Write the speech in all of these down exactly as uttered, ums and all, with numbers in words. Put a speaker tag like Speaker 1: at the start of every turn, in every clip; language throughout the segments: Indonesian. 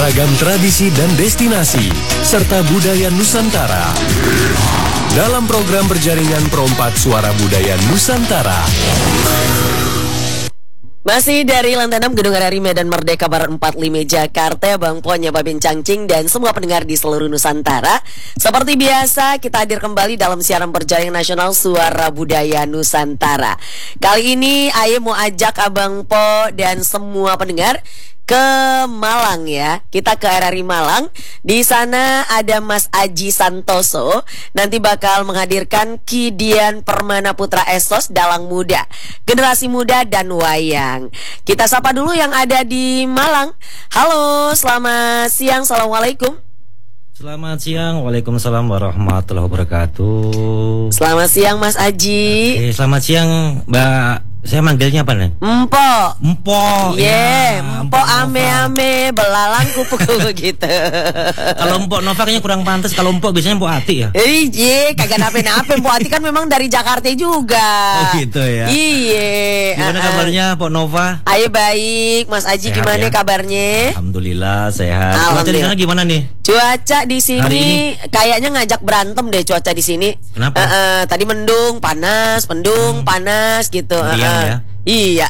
Speaker 1: beragam tradisi dan destinasi, serta budaya Nusantara. Dalam program berjaringan Perompak Suara Budaya Nusantara.
Speaker 2: Masih dari lantai enam Gedung R R I Medan Merdeka Barat empat puluh lima Jakarta, Bang Ponya, Babin Cangcing, dan semua pendengar di seluruh Nusantara. Seperti biasa, kita hadir kembali dalam siaran berjaringan nasional Suara Budaya Nusantara. Kali ini Aye mau ajak Abang Po dan semua pendengar ke Malang ya. Kita ke R R I Malang. Di sana ada Mas Aji Santoso. Nanti bakal menghadirkan Ki Dian Permana Putra Esos Dalang Muda, generasi muda dan wayang. Kita sapa dulu yang ada di Malang. Halo, selamat siang. Assalamualaikum.
Speaker 3: Selamat siang. Waalaikumsalam warahmatullahi wabarakatuh.
Speaker 2: Selamat siang Mas Aji.
Speaker 3: Oke, selamat siang Mbak. Saya manggilnya apa nih?
Speaker 2: Empok.
Speaker 3: Empok.
Speaker 2: Yeah,
Speaker 3: ya,
Speaker 2: empok ame-ame belalang kupu-kupu gitu.
Speaker 3: Kalau empok Nova kayaknya kurang pantas. Kalau empok biasanya empok Ati ya.
Speaker 2: Iya, kagak nape-nape. Empok Ati kan memang dari Jakarta juga.
Speaker 3: Oh gitu ya.
Speaker 2: Iya.
Speaker 3: Gimana
Speaker 2: uh-uh.
Speaker 3: kabarnya Empok Nova?
Speaker 2: Ayo baik, Mas Aji
Speaker 3: Sehat,
Speaker 2: gimana
Speaker 3: ya?
Speaker 2: kabarnya?
Speaker 3: Alhamdulillah sehat. Cuaca di sana gimana nih?
Speaker 2: Cuaca di sini
Speaker 3: Hari
Speaker 2: kayaknya ngajak berantem deh cuaca di sini.
Speaker 3: Kenapa?
Speaker 2: Uh-uh, tadi mendung, panas, mendung, hmm. panas gitu.
Speaker 3: Meriang,
Speaker 2: uh-uh.
Speaker 3: ya?
Speaker 2: Iya.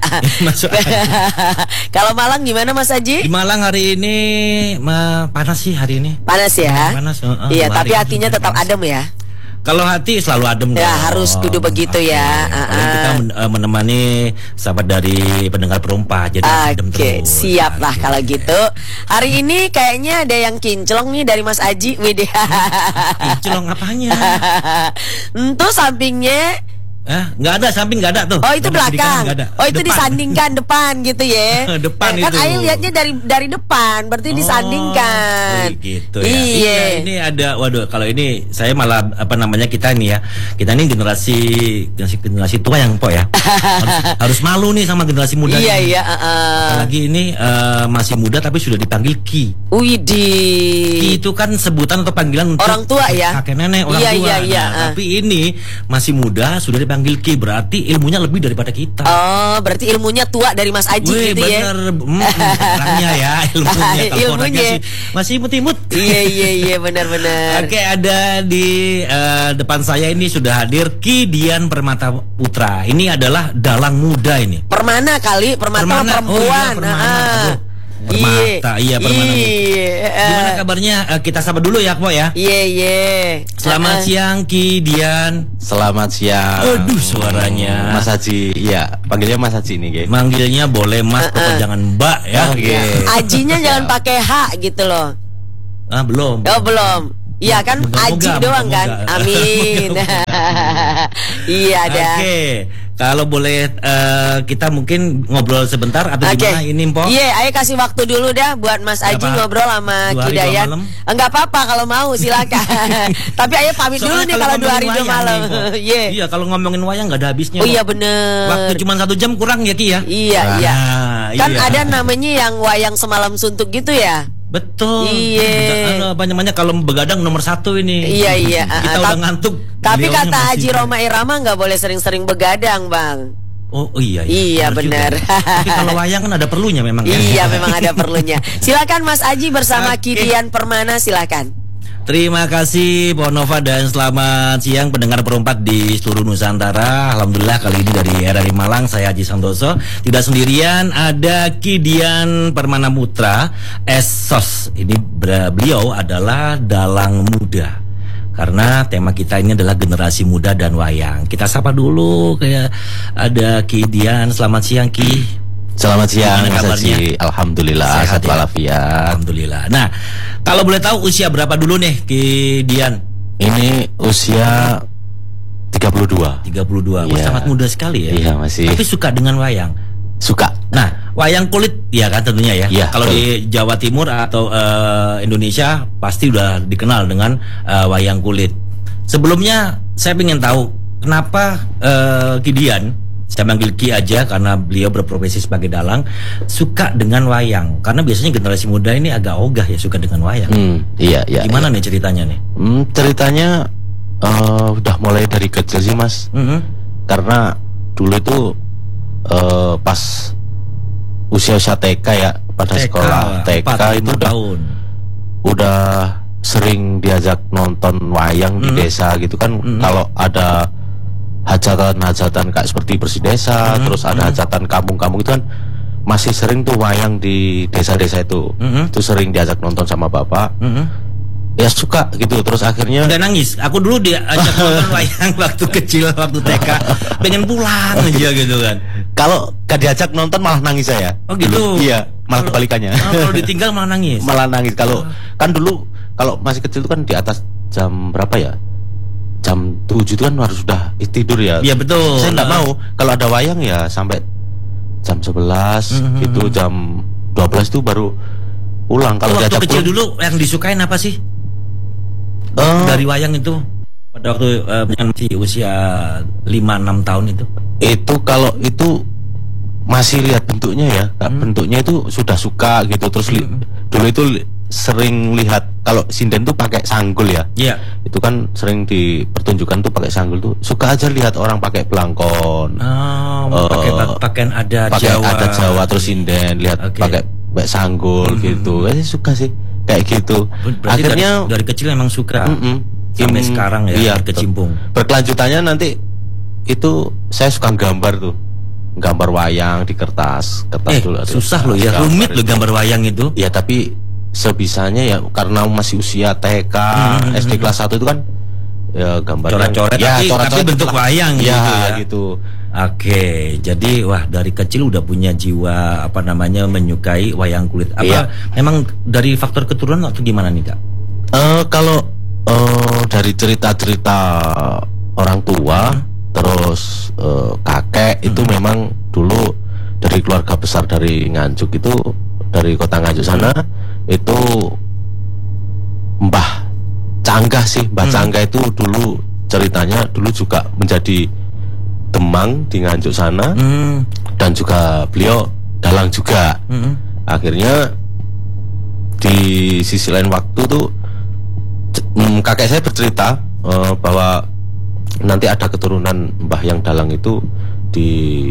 Speaker 2: Kalau Malang gimana Mas Aji?
Speaker 3: Di Malang hari ini ma, panas sih hari ini.
Speaker 2: Panas ya?
Speaker 3: Panas. Uh, uh,
Speaker 2: iya, tapi
Speaker 3: hari
Speaker 2: hatinya tetap panas. Adem ya.
Speaker 3: Kalau hati selalu adem
Speaker 2: ya,
Speaker 3: dong.
Speaker 2: harus kudu begitu okay. ya. Uh-uh.
Speaker 3: Kita men- menemani sahabat dari pendengar Perompak, jadi adem
Speaker 2: Oke,
Speaker 3: terus.
Speaker 2: siap lah kalau gitu. Hari ini kayaknya ada yang kinclong nih dari Mas Aji. Widih.
Speaker 3: Kinclong apanya?
Speaker 2: Itu sampingnya.
Speaker 3: Eh, nggak ada, samping nggak ada tuh.
Speaker 2: Oh itu belakang. Oh itu depan. Disandingkan depan gitu ya.
Speaker 3: Depan
Speaker 2: kan
Speaker 3: itu. Kan
Speaker 2: Ayo lihatnya dari dari depan, berarti oh, disandingkan.
Speaker 3: Gitu ya.
Speaker 2: Iya.
Speaker 3: Iya. Ini ada, waduh, kalau ini saya malah apa namanya kita ini ya. Kita ini generasi generasi, generasi tua yang po ya. harus, harus malu nih sama generasi muda.
Speaker 2: Iya
Speaker 3: ini.
Speaker 2: iya. Uh,
Speaker 3: Apalagi ini uh, masih muda tapi sudah dipanggil Ki.
Speaker 2: Widih.
Speaker 3: Ki itu kan sebutan atau panggilan untuk
Speaker 2: orang tua ya.
Speaker 3: Kakek nenek orang
Speaker 2: iya,
Speaker 3: tua.
Speaker 2: Iya iya.
Speaker 3: Nah,
Speaker 2: uh.
Speaker 3: Tapi ini masih muda sudah dipanggil panggil Ki, berarti ilmunya lebih daripada kita.
Speaker 2: Oh, berarti ilmunya tua dari Mas Aji.
Speaker 3: Wih,
Speaker 2: gitu
Speaker 3: bener.
Speaker 2: ya.
Speaker 3: Hmm, orangnya ya, ilmunya.
Speaker 2: Ilmunya
Speaker 3: masih imut-imut.
Speaker 2: Iya iya iya, benar-benar.
Speaker 3: Oke, ada di uh, depan saya ini sudah hadir Ki Dian Permana Putra. Ini adalah dalang muda ini.
Speaker 2: Permana kali, Permata perempuan.
Speaker 3: Oh, iya, Permana.
Speaker 2: Nah,
Speaker 3: Permata, iya Permana.
Speaker 2: Iya.
Speaker 3: Gimana kabarnya? Kita sapa dulu ya, Po ya.
Speaker 2: Iya, iya.
Speaker 3: Selamat uh, siang Ki Dian.
Speaker 4: Selamat siang.
Speaker 3: Aduh, suaranya.
Speaker 4: Mas Haji, iya, panggilnya Mas Haji nih, guys.
Speaker 3: Manggilnya boleh Mas, uh, uh. jangan Mbak ya.
Speaker 4: Oke. Okay.
Speaker 2: Ajinya jangan pakai H gitu loh.
Speaker 3: Ah, belum.
Speaker 2: Oh, belum. Iya kan, moga, Aji moga, doang moga, kan. Moga. Amin. Iya ada.
Speaker 3: Oke, okay. Kalau boleh uh, kita mungkin ngobrol sebentar atau okay. gimana ini, Mpok?
Speaker 2: Iya, yeah, ayo kasih waktu dulu dah buat Mas Aji apa? ngobrol sama Ki Dayan. Enggak apa-apa kalau mau, silakan. Tapi ayo pamit dulu nih kalau dua hari dua malam. Iya.
Speaker 3: Iya, kalau ngomongin wayang nggak ada habisnya.
Speaker 2: Oh iya bener.
Speaker 3: Waktu cuma satu jam kurang ya Ki ya.
Speaker 2: Iya nah, iya. Kan
Speaker 3: iya.
Speaker 2: ada namanya yang wayang semalam suntuk gitu ya.
Speaker 3: Betul.
Speaker 2: Iya.
Speaker 3: Apa namanya kalau begadang nomor satu ini.
Speaker 2: Iya iya.
Speaker 3: Kita udah ngantuk.
Speaker 2: Tapi kata Haji Roma Irama nggak boleh sering-sering begadang, Bang.
Speaker 3: Oh, oh iya.
Speaker 2: Iya, iya benar.
Speaker 3: Tapi kalau wayang kan ada perlunya memang.
Speaker 2: Iya, memang ada perlunya. Silakan Mas Aji bersama okay. Ki Dian Permana, silakan.
Speaker 3: Terima kasih Po Nova dan selamat siang pendengar Perompak di seluruh Nusantara. Alhamdulillah kali ini dari R R I Malang saya Aji Santoso. Tidak sendirian, ada Ki Dian Permana Putra Esos. Ini beliau adalah dalang muda. Karena tema kita ini adalah generasi muda dan wayang. Kita sapa dulu kayak ada Ki Dian. Selamat siang Ki.
Speaker 4: Selamat siang Mas Haji. Alhamdulillah sehat ya? Walafiat.
Speaker 3: Alhamdulillah. Nah, kalau boleh tahu usia berapa dulu nih Ki Dian?
Speaker 4: Ini usia tiga puluh dua.
Speaker 3: tiga puluh dua. Wah,
Speaker 4: ya.
Speaker 3: Sangat muda sekali ya.
Speaker 4: Iya, masih.
Speaker 3: Tapi suka dengan wayang.
Speaker 4: Suka.
Speaker 3: Nah, wayang kulit ya kan tentunya ya.
Speaker 4: ya
Speaker 3: Kalau di Jawa Timur atau uh, Indonesia pasti udah dikenal dengan uh, wayang kulit. Sebelumnya saya ingin tahu kenapa uh, Ki Dian, saya panggil Ki aja karena beliau berprofesi sebagai dalang, suka dengan wayang. Karena biasanya generasi muda ini agak ogah ya suka dengan wayang.
Speaker 4: Hmm, iya, iya.
Speaker 3: Gimana
Speaker 4: iya.
Speaker 3: nih ceritanya nih?
Speaker 4: Hmm, ceritanya uh, udah mulai dari kecil sih Mas.
Speaker 3: Mm-hmm.
Speaker 4: Karena dulu itu uh, pas usia-usia T K ya, pada
Speaker 3: T K,
Speaker 4: sekolah T K itu udah,
Speaker 3: tahun.
Speaker 4: udah sering diajak nonton wayang di
Speaker 3: Hmm.
Speaker 4: desa gitu kan.
Speaker 3: Hmm.
Speaker 4: Kalau ada hajatan-hajatan kayak seperti bersih desa,
Speaker 3: Hmm.
Speaker 4: terus ada
Speaker 3: Hmm.
Speaker 4: hajatan kampung-kampung itu kan masih sering tuh wayang di desa-desa itu.
Speaker 3: Hmm.
Speaker 4: Itu sering diajak nonton sama bapak.
Speaker 3: Mm-hmm.
Speaker 4: Ya suka gitu, terus akhirnya
Speaker 3: Nggak nangis. Aku dulu diajak nonton wayang waktu kecil, waktu T K, pengen pulang aja gitu kan.
Speaker 4: kalau gak diajak nonton malah nangis saya.
Speaker 3: Oh gitu.
Speaker 4: Dulu. Iya, malah
Speaker 3: Kalau-
Speaker 4: kebalikannya.
Speaker 3: Oh, kalau ditinggal malah nangis.
Speaker 4: Malah nangis. Kalau kan dulu kalau masih kecil itu kan di atas jam berapa ya? Jam tujuh itu kan harus sudah tidur ya.
Speaker 3: Iya betul.
Speaker 4: Saya nggak mau. Kalau ada wayang ya sampai jam sebelas
Speaker 3: Mhm.
Speaker 4: gitu, jam dua belas itu baru pulang. Kalau
Speaker 3: Waktu
Speaker 4: diajak
Speaker 3: kecil
Speaker 4: pulang,
Speaker 3: dulu yang disukain apa sih?
Speaker 4: eh,
Speaker 3: Dari wayang itu pada waktu eh, masih usia lima enam tahun itu.
Speaker 4: itu kalau itu masih lihat bentuknya ya. Kak,
Speaker 3: Hmm.
Speaker 4: bentuknya itu sudah suka gitu. Terus li-
Speaker 3: Hmm.
Speaker 4: dulu itu li- sering lihat kalau sinden tuh pakai sanggul ya.
Speaker 3: Iya.
Speaker 4: Itu kan sering dipertunjukkan tuh pakai sanggul tuh. Suka aja lihat orang pakai belangkon.
Speaker 3: Oh,
Speaker 4: Eh,
Speaker 3: pakai pa- pakaian adat
Speaker 4: pakai
Speaker 3: Jawa.
Speaker 4: adat Jawa terus sinden, lihat
Speaker 3: Oke.
Speaker 4: pakai pakai sanggul
Speaker 3: Mhm.
Speaker 4: gitu. Eh, suka sih kayak gitu.
Speaker 3: Berarti
Speaker 4: Akhirnya
Speaker 3: dari, dari kecil emang suka.
Speaker 4: mm-mm.
Speaker 3: Sampai
Speaker 4: Im-
Speaker 3: sekarang ya,
Speaker 4: iya,
Speaker 3: berkecimpung.
Speaker 4: berkelanjutannya nanti itu saya suka gambar tuh, gambar wayang di kertas kertas
Speaker 3: Eh,
Speaker 4: dulu.
Speaker 3: susah loh ya,
Speaker 4: Gambar
Speaker 3: rumit loh
Speaker 4: itu.
Speaker 3: gambar wayang itu.
Speaker 4: Ya tapi sebisanya ya, karena masih usia T K,
Speaker 3: Hmm,
Speaker 4: S D kelas satu itu kan ya gambar
Speaker 3: Coret-coret,
Speaker 4: ya,
Speaker 3: tapi- tapi bentuk
Speaker 4: itulah.
Speaker 3: wayang
Speaker 4: ya,
Speaker 3: gitu ya.
Speaker 4: gitu.
Speaker 3: Oke, jadi wah dari kecil udah punya jiwa apa namanya menyukai wayang kulit. Apa
Speaker 4: Iya.
Speaker 3: memang dari faktor keturunan atau gimana nih Kak?
Speaker 4: Eh, kalau eh, dari cerita-cerita orang tua, terus eh, kakek itu memang dulu dari keluarga besar dari Nganjuk itu, dari kota Nganjuk sana itu Mbah Canggah sih, Mbah
Speaker 3: Hmm.
Speaker 4: Canggah itu dulu ceritanya dulu juga menjadi demang di Nganjuk sana,
Speaker 3: Hmm.
Speaker 4: dan juga beliau dalang juga.
Speaker 3: Hmm.
Speaker 4: Akhirnya di sisi lain waktu tuh c- mm, kakek saya bercerita eh, bahwa nanti ada keturunan Mbah yang dalang itu di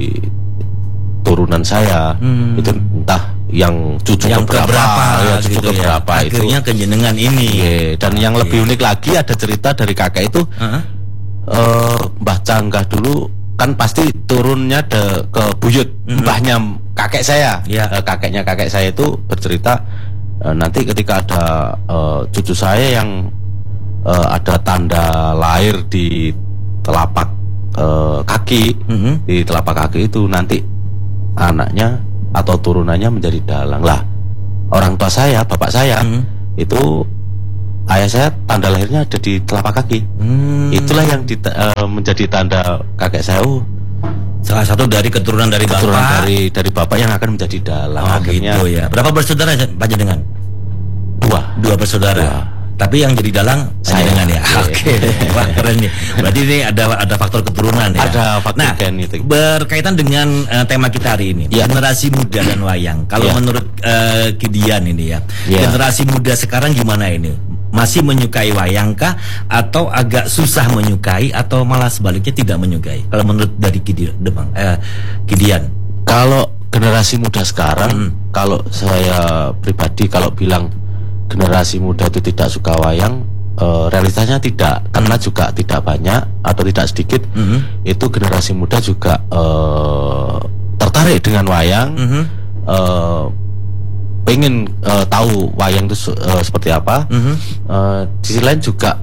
Speaker 4: turunan saya.
Speaker 3: Hmm.
Speaker 4: Itu entah yang cucu
Speaker 3: Yang
Speaker 4: keberapa,
Speaker 3: keberapa
Speaker 4: ya, cucu
Speaker 3: gitu ya.
Speaker 4: keberapa itu.
Speaker 3: Akhirnya ke jenengan ini.
Speaker 4: Iya, dan yang
Speaker 3: Oke.
Speaker 4: lebih unik lagi ada cerita dari kakek itu,
Speaker 3: Heeh.
Speaker 4: eh, Mbah Canggah dulu kan pasti turunnya de, ke buyut,
Speaker 3: Mhm.
Speaker 4: mbahnya kakek saya.
Speaker 3: Iya.
Speaker 4: Eh, kakeknya kakek saya itu bercerita eh, nanti ketika ada eh, cucu saya yang eh, ada tanda lahir di telapak eh, kaki,
Speaker 3: Mhm.
Speaker 4: di telapak kaki itu nanti anaknya atau turunannya menjadi dalang. Lah, orang tua saya, bapak saya
Speaker 3: Mhm.
Speaker 4: itu ayah saya tanda lahirnya ada di telapak kaki.
Speaker 3: Hmm.
Speaker 4: Itulah yang di, eh, menjadi tanda kakek saya. Oh,
Speaker 3: Salah satu dari keturunan dari
Speaker 4: keturunan
Speaker 3: bapak.
Speaker 4: dari dari bapak yang akan menjadi dalang.
Speaker 3: Oh
Speaker 4: Akhirnya
Speaker 3: gitu ya. Berapa bersaudara Pak Jenengan?
Speaker 4: dua.
Speaker 3: Dua bersaudara.
Speaker 4: Dua.
Speaker 3: Tapi yang jadi dalang
Speaker 4: Saya.
Speaker 3: Jenengan ya.
Speaker 4: Iya.
Speaker 3: Oke. Wah keren nih. Berarti ini ada ada faktor keturunan ya.
Speaker 4: Ada faktor
Speaker 3: nah,
Speaker 4: gen itu.
Speaker 3: berkaitan dengan eh, tema kita hari ini,
Speaker 4: Iya.
Speaker 3: generasi muda dan wayang. Kalau
Speaker 4: Iya.
Speaker 3: menurut eh, Kidian ini ya,
Speaker 4: Iya.
Speaker 3: generasi muda sekarang gimana ini? Masih menyukai wayang kah atau agak susah menyukai atau malah sebaliknya tidak menyukai? Kalau menurut dari Kidian, Demang, eh, Kidian.
Speaker 4: Kalau generasi muda sekarang,
Speaker 3: Hmm.
Speaker 4: kalau saya pribadi kalau bilang generasi muda itu tidak suka wayang, eh, realitanya tidak, karena juga tidak banyak atau tidak sedikit
Speaker 3: Mhm.
Speaker 4: itu generasi muda juga eh, tertarik dengan wayang,
Speaker 3: Mhm.
Speaker 4: eh, pengen eh, tahu wayang itu se- eh, seperti apa.
Speaker 3: Mhm.
Speaker 4: Eh, di sisi lain juga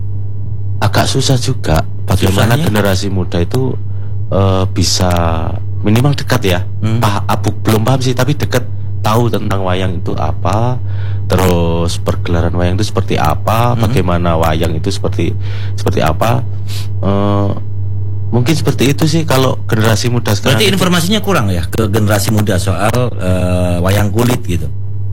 Speaker 4: agak susah juga bagaimana
Speaker 3: Susahnya?
Speaker 4: generasi muda itu eh, bisa minimal dekat ya.
Speaker 3: Hmm.
Speaker 4: Pah, abu, belum paham sih tapi dekat, tahu tentang wayang itu apa, terus pergelaran wayang itu seperti apa,
Speaker 3: Hmm.
Speaker 4: bagaimana wayang itu seperti seperti apa. Eh, mungkin seperti itu sih kalau generasi muda sekarang.
Speaker 3: Berarti
Speaker 4: itu.
Speaker 3: informasinya kurang ya ke generasi muda soal eh, wayang kulit gitu.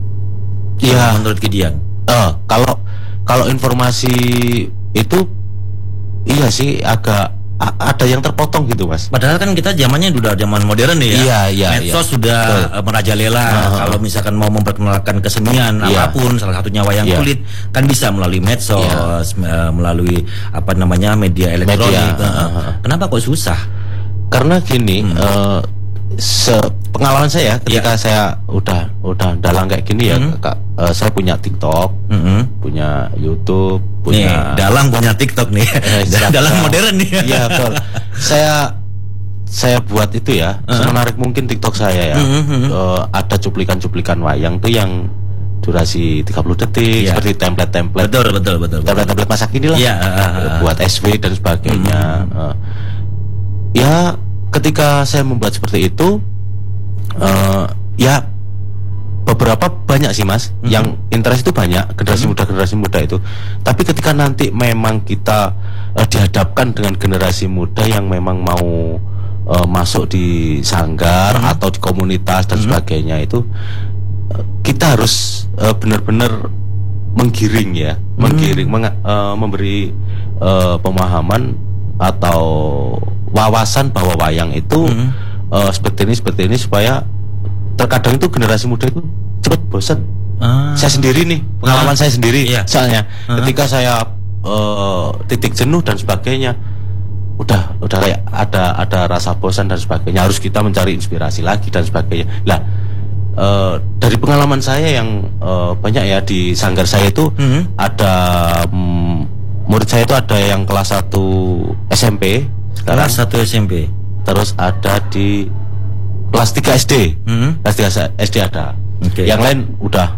Speaker 4: Iya.
Speaker 3: Menurut Kidian.
Speaker 4: Eh, kalau kalau informasi itu iya sih agak a- ada yang terpotong gitu mas.
Speaker 3: Padahal kan kita zamannya udah zaman modern nih ya.
Speaker 4: Iya, iya,
Speaker 3: Medsos
Speaker 4: iya.
Speaker 3: sudah
Speaker 4: Betul.
Speaker 3: eh, merajalela.
Speaker 4: Uh-huh.
Speaker 3: Kalau misalkan mau memperkenalkan kesenian
Speaker 4: Iya.
Speaker 3: apapun, salah satunya wayang
Speaker 4: Iya.
Speaker 3: kulit, kan bisa melalui medsos,
Speaker 4: Iya.
Speaker 3: eh, melalui apa namanya media elektronik.
Speaker 4: Media,
Speaker 3: Eh,
Speaker 4: uh-huh.
Speaker 3: Kenapa kok susah?
Speaker 4: Karena gini,
Speaker 3: Hmm.
Speaker 4: eh, se pengalaman saya ketika
Speaker 3: Ya.
Speaker 4: saya udah udah dalang kayak gini ya,
Speaker 3: Hmm.
Speaker 4: Kak, eh, saya punya TikTok,
Speaker 3: Mm-mm.
Speaker 4: punya YouTube,
Speaker 3: Nih,
Speaker 4: punya
Speaker 3: dalang punya TikTok nih.
Speaker 4: Eh,
Speaker 3: Dalang
Speaker 4: Instagram.
Speaker 3: modern nih.
Speaker 4: Iya, betul. Saya saya buat itu ya,
Speaker 3: Uh-huh.
Speaker 4: semenarik mungkin TikTok saya ya.
Speaker 3: Mhm.
Speaker 4: Eh, ada cuplikan-cuplikan wayang tuh yang durasi tiga puluh detik,
Speaker 3: Iya.
Speaker 4: seperti template-template
Speaker 3: Betul, betul, betul.
Speaker 4: template-template masa kini lah.
Speaker 3: Iya, uh, uh, uh.
Speaker 4: Buat S W dan sebagainya. Eh, ya, ketika saya membuat seperti itu, eh, ya beberapa banyak sih Mas,
Speaker 3: Hmm.
Speaker 4: yang interest itu banyak, generasi muda generasi muda itu. Tapi ketika nanti memang kita eh, dihadapkan dengan generasi muda yang memang mau eh, masuk di sanggar
Speaker 3: Hmm.
Speaker 4: atau di komunitas dan sebagainya itu, eh, kita harus eh, benar-benar menggiring ya, menggiring, menga- eh, memberi eh, pemahaman atau wawasan bahwa wayang itu
Speaker 3: Hmm.
Speaker 4: eh, seperti ini seperti ini supaya terkadang itu generasi muda itu cepat bosan.
Speaker 3: Ah.
Speaker 4: Saya sendiri nih, pengalaman
Speaker 3: Ah.
Speaker 4: saya sendiri.
Speaker 3: Iya.
Speaker 4: Soalnya
Speaker 3: Ah.
Speaker 4: ketika saya eh, titik jenuh dan sebagainya, udah udah kayak ada ada rasa bosan dan sebagainya. Harus kita mencari inspirasi lagi dan sebagainya. Lah, eh, dari pengalaman saya yang eh, banyak ya di sanggar saya itu
Speaker 3: Mhm.
Speaker 4: ada mm, murid saya itu ada yang kelas satu S M P sekarang,
Speaker 3: Kelas satu S M P.
Speaker 4: terus ada di kelas tiga S D.
Speaker 3: Mhm.
Speaker 4: Kelas tiga S D ada.
Speaker 3: Oke.
Speaker 4: Yang lain udah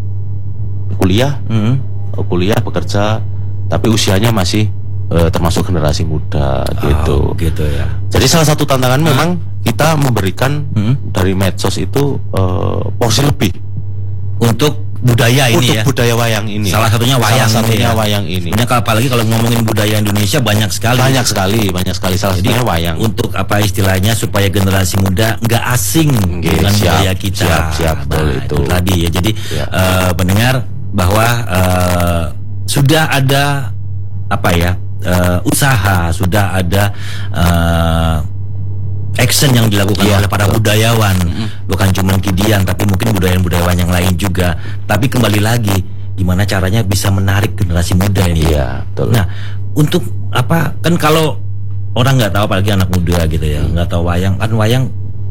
Speaker 4: kuliah,
Speaker 3: Mhm.
Speaker 4: kuliah bekerja, tapi usianya masih eh, termasuk generasi muda gitu.
Speaker 3: Oh, gitu ya.
Speaker 4: Jadi salah satu tantangan memang kita memberikan
Speaker 3: Mhm.
Speaker 4: dari medsos itu eh, porsi lebih
Speaker 3: Untuk budaya ini
Speaker 4: untuk
Speaker 3: ya.
Speaker 4: budaya wayang ini.
Speaker 3: Salah satunya wayang
Speaker 4: Salah
Speaker 3: ini
Speaker 4: satunya
Speaker 3: ya.
Speaker 4: wayang ini.
Speaker 3: Sebenarnya kalau- apalagi kalau ngomongin budaya Indonesia banyak sekali.
Speaker 4: Banyak sekali, banyak sekali salah
Speaker 3: Jadi
Speaker 4: satunya wayang.
Speaker 3: untuk apa istilahnya supaya generasi muda nggak asing
Speaker 4: Oke,
Speaker 3: dengan
Speaker 4: siap,
Speaker 3: budaya kita.
Speaker 4: siap, siap, betul
Speaker 3: Nah,
Speaker 4: itu.
Speaker 3: tadi ya. Jadi
Speaker 4: Ya.
Speaker 3: eh, mendengar bahwa eh, sudah ada apa ya eh, usaha, sudah ada eh, action yang dilakukan
Speaker 4: Iya,
Speaker 3: oleh para
Speaker 4: betul.
Speaker 3: budayawan, bukan cuma Kidian, tapi mungkin budayawan-budayawan yang lain juga. Tapi kembali lagi, gimana caranya bisa menarik generasi muda ini?
Speaker 4: Iya, betul.
Speaker 3: Nah, untuk apa? Kan kalau orang nggak tahu, apalagi anak muda gitu ya, nggak tahu wayang, kan wayang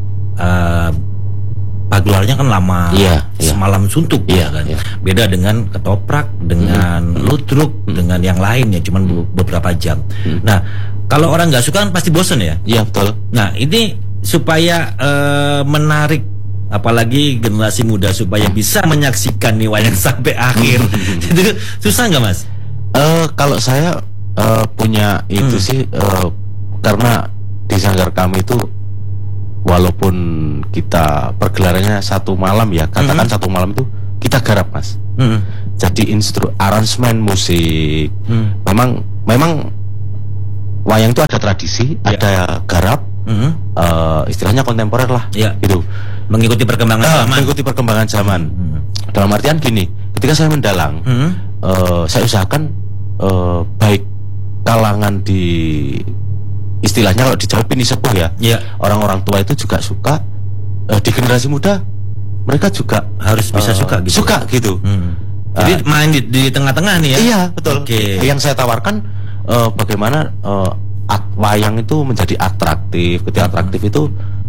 Speaker 3: uh, pagelarannya kan lama,
Speaker 4: Iya, iya.
Speaker 3: semalam suntuk,
Speaker 4: Iya,
Speaker 3: ya kan.
Speaker 4: iya.
Speaker 3: Beda dengan ketoprak, dengan ludruk, dengan yang lain ya, cuman be- beberapa jam. Nah, kalau orang nggak suka kan pasti bosen ya.
Speaker 4: Iya, betul.
Speaker 3: Nah, ini supaya eh, menarik apalagi generasi muda supaya bisa menyaksikan nih wayang sampai akhir. Itu susah nggak, Mas?
Speaker 4: Eh, kalau saya eh, punya itu
Speaker 3: Hmm.
Speaker 4: sih eh, karena di sanggar kami itu walaupun kita pergelarannya satu malam ya, katakan
Speaker 3: Hmm.
Speaker 4: satu malam itu kita garap Mas.
Speaker 3: Hmm.
Speaker 4: Jadi instru aransemen musik.
Speaker 3: Hmm.
Speaker 4: Memang memang wayang itu ada tradisi,
Speaker 3: Ya.
Speaker 4: ada garap,
Speaker 3: Hmm.
Speaker 4: eh, istilahnya kontemporer lah,
Speaker 3: Ya.
Speaker 4: gitu.
Speaker 3: Mengikuti perkembangan
Speaker 4: Ah,
Speaker 3: zaman.
Speaker 4: mengikuti perkembangan zaman.
Speaker 3: Hmm.
Speaker 4: Dalam artian gini, ketika saya mendalang,
Speaker 3: Hmm.
Speaker 4: eh, saya usahakan eh, baik kalangan di istilahnya kalau di Jawa Pini sepuh ya,
Speaker 3: Ya.
Speaker 4: orang-orang tua itu juga suka, eh, di generasi muda mereka juga
Speaker 3: Harus bisa
Speaker 4: eh,
Speaker 3: suka gitu.
Speaker 4: suka gitu.
Speaker 3: Hmm. Jadi main di, di tengah-tengah nih ya.
Speaker 4: Iya betul.
Speaker 3: Oke.
Speaker 4: Yang saya tawarkan eh, bagaimana eh, at- wayang itu menjadi atraktif. Ketika atraktif itu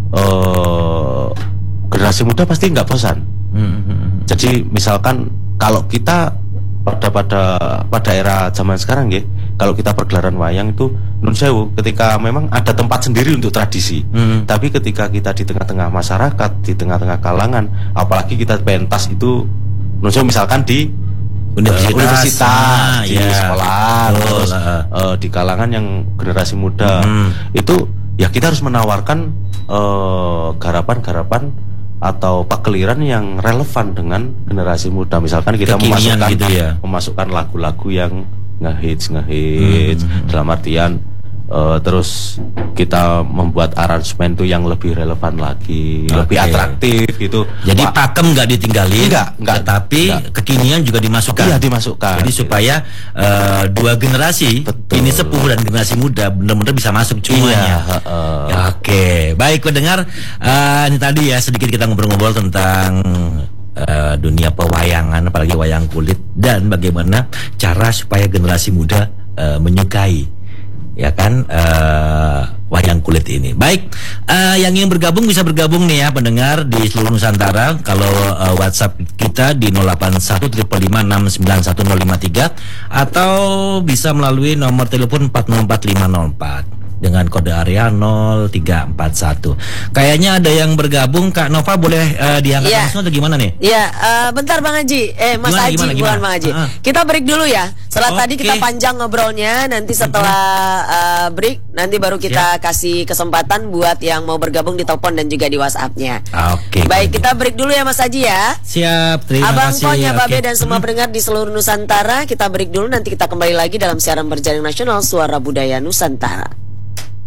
Speaker 4: eh, generasi muda pasti nggak bosan.
Speaker 3: Hmm, hmm, hmm.
Speaker 4: Jadi misalkan kalau kita pada pada pada era zaman sekarang ya, kalau kita pergelaran wayang itu nun sewu, ketika memang ada tempat sendiri untuk tradisi.
Speaker 3: Hmm.
Speaker 4: Tapi ketika kita di tengah-tengah masyarakat, di tengah-tengah kalangan, apalagi kita pentas itu nun sewu misalkan di
Speaker 3: Universitas,
Speaker 4: eh, universitas,
Speaker 3: ah,
Speaker 4: di
Speaker 3: iya.
Speaker 4: sekolah,
Speaker 3: Betul,
Speaker 4: terus
Speaker 3: ah.
Speaker 4: eh, di kalangan yang generasi muda,
Speaker 3: Hmm.
Speaker 4: itu ya kita harus menawarkan eh, garapan-garapan atau pakeliran yang relevan dengan generasi muda. Misalkan kita
Speaker 3: Kekinian
Speaker 4: memasukkan
Speaker 3: gitu ya.
Speaker 4: memasukkan lagu-lagu yang ngehits ngehits
Speaker 3: Hmm.
Speaker 4: dalam artian eh, terus kita membuat aransemen tuh yang lebih relevan lagi, lebih
Speaker 3: Oke.
Speaker 4: atraktif gitu.
Speaker 3: Jadi
Speaker 4: Wah,
Speaker 3: pakem nggak ditinggalin,
Speaker 4: Enggak, enggak,
Speaker 3: tetapi
Speaker 4: enggak.
Speaker 3: kekinian juga dimasukkan.
Speaker 4: iya dimasukkan.
Speaker 3: Jadi supaya eh, dua generasi,
Speaker 4: Betul.
Speaker 3: ini sepuh dan generasi muda benar-benar bisa masuk
Speaker 4: Iya,
Speaker 3: semuanya.
Speaker 4: heeh.
Speaker 3: Ya, Oke, baik pendengar, eh, ini tadi ya sedikit kita ngobrol-ngobrol tentang eh, dunia pewayangan, apalagi wayang kulit dan bagaimana cara supaya generasi muda eh, menyukai ya kan uh, wayang kulit ini. Baik, uh, yang ingin bergabung bisa bergabung nih ya pendengar di seluruh Nusantara. Kalau uh, WhatsApp kita di nol delapan satu lima lima enam sembilan satu nol lima tiga atau bisa melalui nomor telepon empat nol empat lima nol empat dengan kode area nol tiga empat satu. Kayaknya ada yang bergabung. Kak Nova boleh uh, diangkat
Speaker 2: ya.
Speaker 3: langsung atau gimana nih?
Speaker 2: Ya, uh, bentar Bang Haji. Eh, Mas
Speaker 3: Gimana,
Speaker 2: Haji,
Speaker 3: gimana,
Speaker 2: bukan
Speaker 3: gimana?
Speaker 2: Bang Haji.
Speaker 3: Uh-huh.
Speaker 2: Kita break dulu ya. Setelah
Speaker 3: Oke.
Speaker 2: tadi kita panjang ngobrolnya, nanti setelah uh, break, nanti baru kita kasih kesempatan buat yang mau bergabung di telepon dan juga di WhatsApp-nya.
Speaker 3: Oke.
Speaker 2: Baik, kita break dulu ya Mas Haji ya.
Speaker 3: Siap, terima
Speaker 2: Abang
Speaker 3: kasih.
Speaker 2: Konya, Babe
Speaker 3: Oke.
Speaker 2: dan semua pendengar di seluruh Nusantara, kita break dulu, nanti kita kembali lagi dalam siaran berjaring nasional Suara Budaya Nusantara.